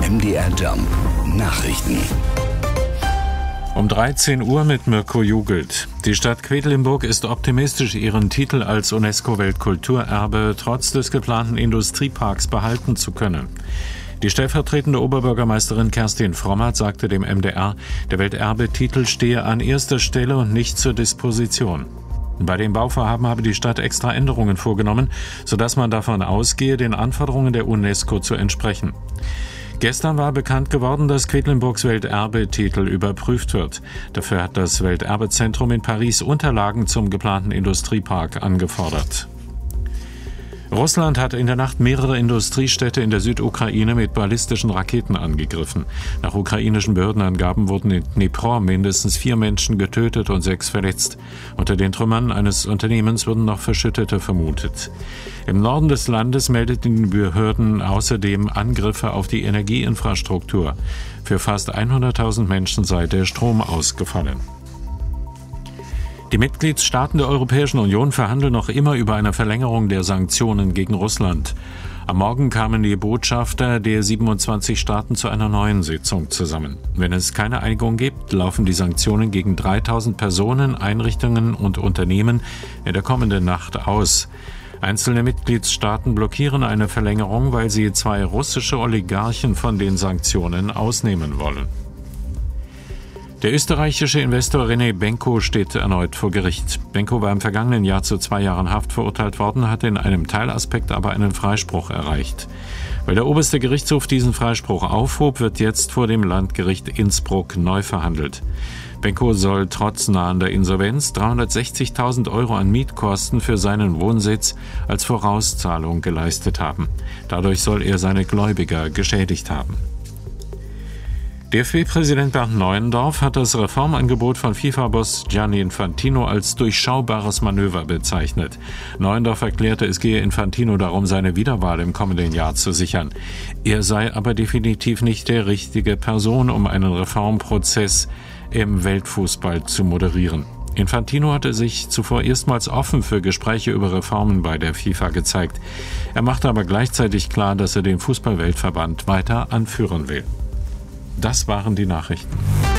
MDR Jump Nachrichten. Um 13 Uhr mit Mirko Jugelt. Die Stadt Quedlinburg ist optimistisch, ihren Titel als UNESCO-Weltkulturerbe trotz des geplanten Industrieparks behalten zu können. Die stellvertretende Oberbürgermeisterin Kerstin Frommert sagte dem MDR, der Welterbetitel stehe an erster Stelle und nicht zur Disposition. Bei dem Bauvorhaben habe die Stadt extra Änderungen vorgenommen, sodass man davon ausgehe, den Anforderungen der UNESCO zu entsprechen. Gestern war bekannt geworden, dass Quedlinburgs Welterbetitel überprüft wird. Dafür hat das Welterbezentrum in Paris Unterlagen zum geplanten Industriepark angefordert. Russland hat in der Nacht mehrere Industriestädte in der Südukraine mit ballistischen Raketen angegriffen. Nach ukrainischen Behördenangaben wurden in Dnipro mindestens 4 Menschen getötet und 6 verletzt. Unter den Trümmern eines Unternehmens wurden noch Verschüttete vermutet. Im Norden des Landes meldeten die Behörden außerdem Angriffe auf die Energieinfrastruktur. Für fast 100.000 Menschen sei der Strom ausgefallen. Die Mitgliedstaaten der Europäischen Union verhandeln noch immer über eine Verlängerung der Sanktionen gegen Russland. Am Morgen kamen die Botschafter der 27 Staaten zu einer neuen Sitzung zusammen. Wenn es keine Einigung gibt, laufen die Sanktionen gegen 3.000 Personen, Einrichtungen und Unternehmen in der kommenden Nacht aus. Einzelne Mitgliedstaaten blockieren eine Verlängerung, weil sie 2 russische Oligarchen von den Sanktionen ausnehmen wollen. Der österreichische Investor René Benko steht erneut vor Gericht. Benko war im vergangenen Jahr zu 2 Jahren Haft verurteilt worden, hatte in einem Teilaspekt aber einen Freispruch erreicht. Weil der oberste Gerichtshof diesen Freispruch aufhob, wird jetzt vor dem Landgericht Innsbruck neu verhandelt. Benko soll trotz nahender Insolvenz 360.000 Euro an Mietkosten für seinen Wohnsitz als Vorauszahlung geleistet haben. Dadurch soll er seine Gläubiger geschädigt haben. DFB-Präsident Bernd Neuendorf hat das Reformangebot von FIFA-Boss Gianni Infantino als durchschaubares Manöver bezeichnet. Neuendorf erklärte, es gehe Infantino darum, seine Wiederwahl im kommenden Jahr zu sichern. Er sei aber definitiv nicht der richtige Person, um einen Reformprozess im Weltfußball zu moderieren. Infantino hatte sich zuvor erstmals offen für Gespräche über Reformen bei der FIFA gezeigt. Er machte aber gleichzeitig klar, dass er den Fußball-Weltverband weiter anführen will. Das waren die Nachrichten.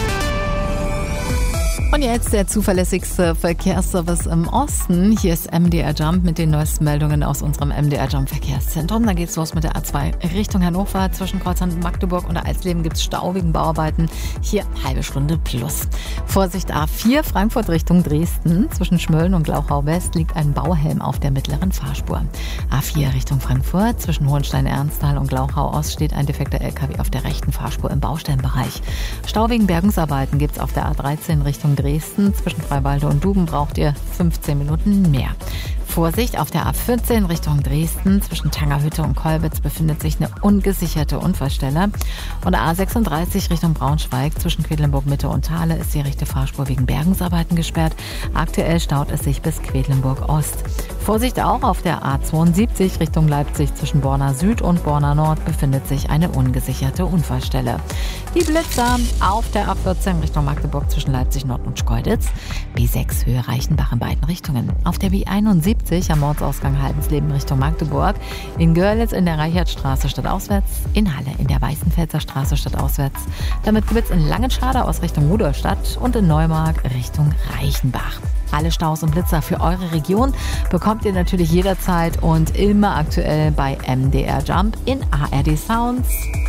Und jetzt der zuverlässigste Verkehrsservice im Osten. Hier ist MDR Jump mit den neuesten Meldungen aus unserem MDR Jump Verkehrszentrum. Da geht's los mit der A2 Richtung Hannover. Zwischen Kreuzern Magdeburg und Eisleben gibt's Stau wegen Bauarbeiten. Hier halbe Stunde plus. Vorsicht A4 Frankfurt Richtung Dresden. Zwischen Schmölln und Glauchau West liegt ein Bauhelm auf der mittleren Fahrspur. A4 Richtung Frankfurt. Zwischen Hohenstein-Ernsthal und Glauchau Ost steht ein defekter LKW auf der rechten Fahrspur im Baustellenbereich. Stau wegen Bergungsarbeiten gibt's auf der A13 Richtung Dresden. Zwischen Freiwalde und Duben braucht ihr 15 Minuten mehr. Vorsicht, auf der A14 Richtung Dresden. Zwischen Tangerhütte und Kolbitz befindet sich eine ungesicherte Unfallstelle. Und der A36 Richtung Braunschweig zwischen Quedlinburg Mitte und Thale ist die rechte Fahrspur wegen Bergungsarbeiten gesperrt. Aktuell staut es sich bis Quedlinburg Ost. Vorsicht auch, auf der A72 Richtung Leipzig zwischen Borna Süd und Borna Nord befindet sich eine ungesicherte Unfallstelle. Die Blitzer auf der A14 Richtung Magdeburg zwischen Leipzig Nord und Schkeuditz. B6 Höhe Reichenbach in beiden Richtungen. Auf der B71 am Ortsausgang Haldensleben Richtung Magdeburg. In Görlitz in der Reichertstraße stadtauswärts. In Halle in der Weißenfelser Straße stadtauswärts. Damit Gewitz in Langenschade aus Richtung Rudolstadt und in Neumark Richtung Reichenbach. Alle Staus und Blitzer für eure Region bekommt ihr natürlich jederzeit und immer aktuell bei MDR Jump in ARD Sounds.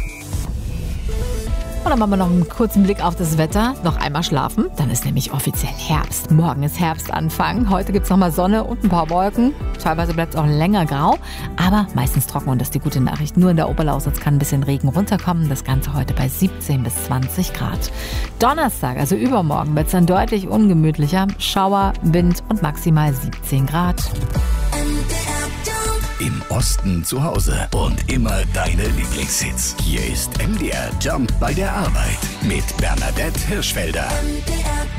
Und dann machen wir noch einen kurzen Blick auf das Wetter. Noch einmal schlafen, dann ist nämlich offiziell Herbst. Morgen ist Herbstanfang. Heute gibt es nochmal Sonne und ein paar Wolken. Teilweise bleibt es auch länger grau, aber meistens trocken und das ist die gute Nachricht. Nur in der Oberlausitz kann ein bisschen Regen runterkommen. Das Ganze heute bei 17 bis 20 Grad. Donnerstag, also übermorgen, wird es dann deutlich ungemütlicher. Schauer, Wind und maximal 17 Grad. Im Osten zu Hause und immer deine Lieblingshits. Hier ist MDR Jump bei der Arbeit mit Bernadette Hirschfelder.